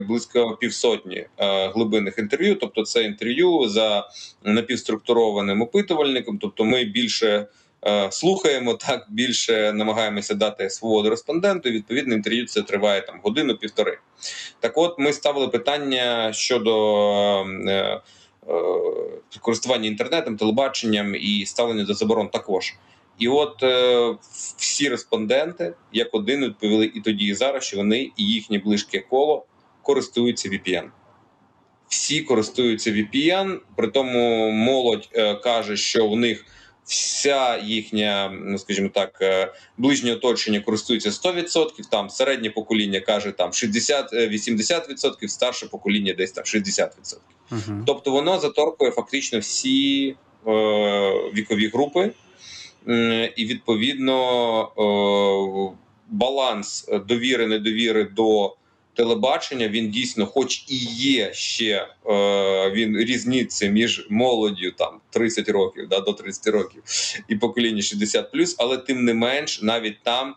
близько півсотні глибинних інтерв'ю, тобто це інтерв'ю за напівструктурованим опитувальником, тобто ми більше слухаємо, так, більше намагаємося дати свободу респонденту, і відповідно інтерв'ю це триває там годину-півтори. Так от, ми ставили питання щодо користування інтернетом, телебаченням і ставлення до заборон також. І от всі респонденти, як один, відповіли і тоді, і зараз, що вони і їхнє близьке коло користуються VPN. Всі користуються VPN, при тому молодь каже, що в них вся їхня, ну скажімо так, ближнє оточення користується 100%, там середнє покоління каже там 60-80%, старше покоління десь там 60%. Тобто воно заторкує фактично всі вікові групи, і відповідно баланс довіри-недовіри до телебачення, він дійсно, хоч і є ще, він різниця між молоддю там 30 років, да, до 30 років і покоління 60+, але тим не менш навіть там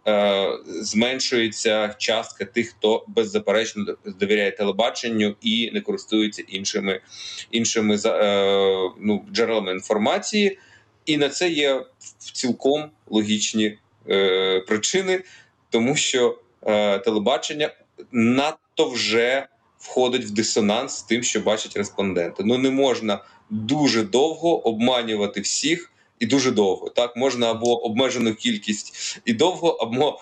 зменшується частка тих, хто беззаперечно довіряє телебаченню і не користується іншими джерелами інформації. І на це є цілком логічні причини, тому що телебачення надто вже входить в дисонанс з тим, що бачать респонденти. Ну не можна дуже довго обманювати всіх і дуже довго. Так, можна або обмежену кількість і довго,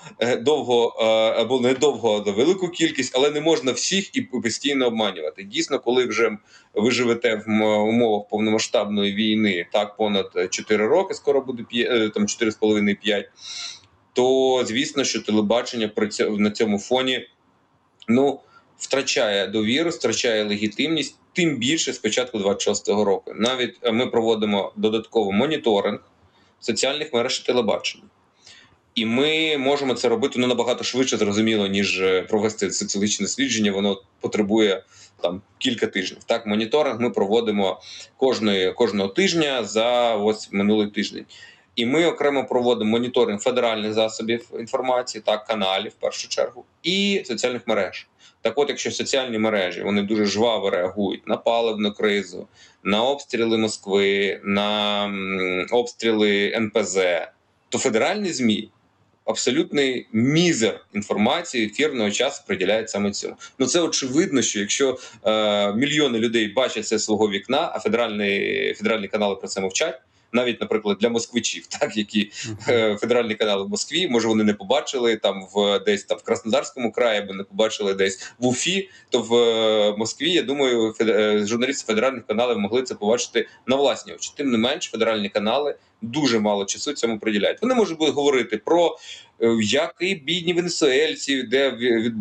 або не довго, а велику кількість, але не можна всіх і постійно обманювати. Дійсно, коли вже ви живете в умовах повномасштабної війни, так, понад 4 роки, скоро буде 4,5-5, то звісно, що телебачення на цьому фоні втрачає довіру, втрачає легітимність, тим більше з початку 26-го року. Навіть ми проводимо додатково моніторинг соціальних мереж і телебачення. І ми можемо це робити набагато швидше, зрозуміло, ніж провести соціологічне дослідження, воно потребує там кілька тижнів. Так, моніторинг ми проводимо кожного тижня за ось минулий тиждень. І ми окремо проводимо моніторинг федеральних засобів інформації, так, каналів в першу чергу, і соціальних мереж. Так от, якщо соціальні мережі, вони дуже жваво реагують на паливну кризу, на обстріли Москви, на обстріли НПЗ, то федеральні ЗМІ абсолютний мізер інформації, ефірного часу приділяють саме цьому. Це очевидно, що якщо мільйони людей бачать це з свого вікна, а федеральні канали про це мовчать, навіть, наприклад, для москвичів, так, які федеральні канали в Москві, може вони не побачили там десь там в Краснодарському краї, або не побачили десь в Уфі, то в Москві, я думаю, журналісти федеральних каналів могли це побачити на власні очі. Тим не менш, федеральні канали дуже мало часу цьому приділяють. Вони можуть говорити про які бідні венесуельці, де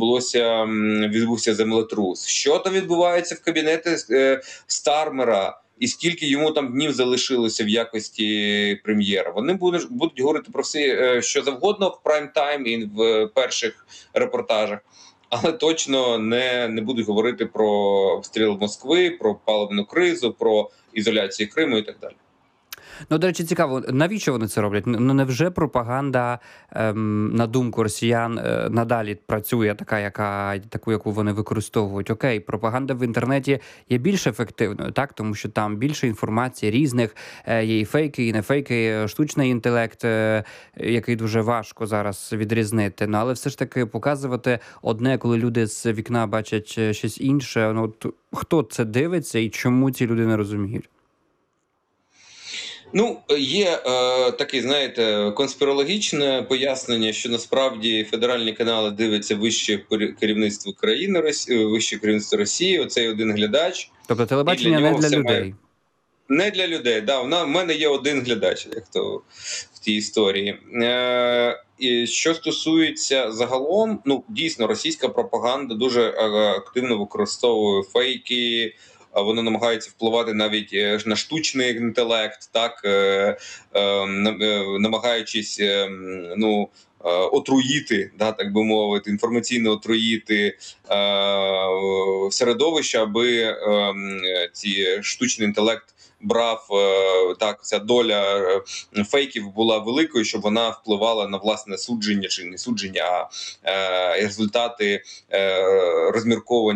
відбувся землетрус, що там відбувається в кабінеті Стармера, і скільки йому там днів залишилося в якості прем'єра. Вони будуть говорити про все, що завгодно в прайм-тайм і в перших репортажах, але точно не будуть говорити про обстріл Москви, про паливну кризу, про ізоляцію Криму і так далі. До речі, цікаво, навіщо вони це роблять? Невже пропаганда, на думку росіян, надалі працює таку, яку вони використовують? Окей, пропаганда в інтернеті є більш ефективною, так? Тому що там більше інформації різних, є і фейки, і не фейки, штучний інтелект, який дуже важко зараз відрізнити. Але все ж таки показувати одне, коли люди з вікна бачать щось інше. Хто це дивиться і чому ці люди не розуміють? Є таке, знаєте, конспірологічне пояснення, що насправді федеральні канали дивляться вище керівництво країни, вище керівництво Росії, оцей один глядач. Тобто телебачення не для людей? Не для людей, да. В мене є один глядач, як то в тій історії. І що стосується загалом, дійсно, російська пропаганда дуже активно використовує фейки, воно намагається впливати навіть на штучний інтелект, так намагаючись отруїти, так би мовити, інформаційно отруїти середовище, аби ці штучний інтелект брав, ця доля фейків була великою, щоб вона впливала на власне судження чи не судження, а результати розмірковань